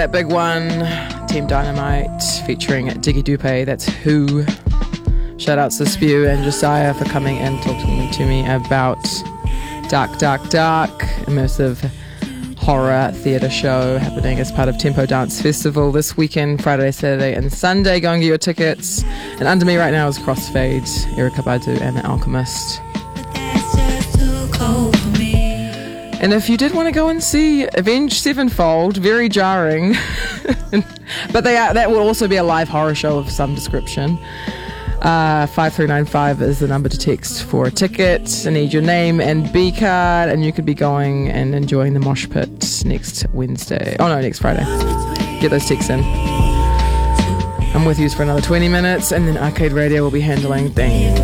That big one, Team Dynamite featuring Diggy Dupe, that's Who. Shout outs to Spew and Josiah for coming and talking to me about Dark, immersive horror theatre show happening as part of Tempo Dance Festival this weekend, Friday, Saturday and Sunday. Go and get your tickets. And under me right now is Crossfade, Erykah Badu and The Alchemist. And if you did want to go and see Avenged Sevenfold, very jarring, but that will also be a live horror show of some description. 5395 is the number to text for a ticket. I need your name and B card, and you could be going and enjoying the mosh pit next Friday. Get those texts in. I'm with you for another 20 minutes, and then Arcade Radio will be handling things.